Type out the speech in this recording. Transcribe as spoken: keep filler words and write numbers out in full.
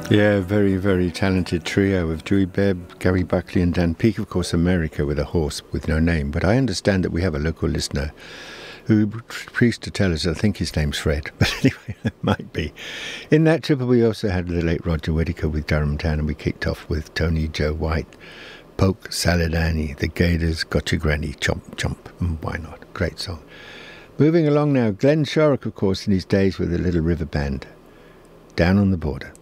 Yeah, very, very talented trio of Dewey Bebb, Gary Buckley and Dan Peake, of course, America with a horse with no name. But I understand that we have a local listener who pleased to tell us, I think his name's Fred, but anyway, it might be. In that triple we also had the late Roger Whittaker with Durham Town, and we kicked off with Tony Joe White, Polk, Salad Annie, The Gators, Got Your Granny, Chomp Chomp, and why not? Great song. Moving along now, Glenn Shorrock, of course, in his days with the Little River Band, Down on the Border.